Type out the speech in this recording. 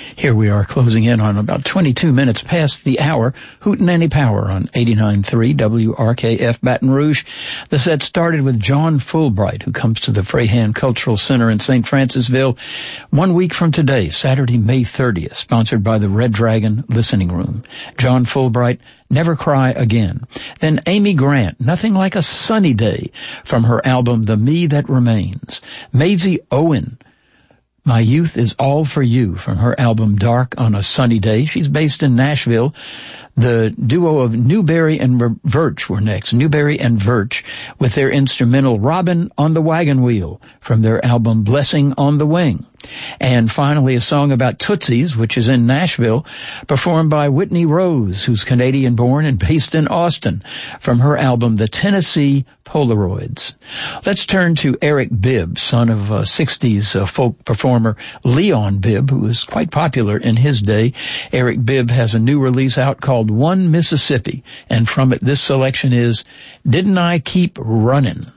Here we are closing in on about 22 minutes past the hour. Hootenanny Power on 89.3 WRKF Baton Rouge. The set started with John Fulbright, who comes to the Frayhan Cultural Center in St. Francisville 1 week from today, Saturday, May 30th, sponsored by the Red Dragon Listening Room. John Fulbright, Never Cry Again. Then Amy Grant, Nothing Like a Sunny Day, from her album The Me That Remains. Maisie Owen, My Youth Is All For You, from her album Dark on a Sunny Day. She's based in Nashville. The duo of Newberry and Verch were next. Newberry and Verch with their instrumental Robin on the Wagon Wheel from their album Blessing on the Wing. And finally, a song about Tootsies, which is in Nashville, performed by Whitney Rose, who's Canadian-born and based in Austin, from her album The Tennessee Polaroids. Let's turn to Eric Bibb, son of 60s folk performer Leon Bibb, who was quite popular in his day. Eric Bibb has a new release out called One Mississippi, and from it this selection is Didn't I Keep Runnin'?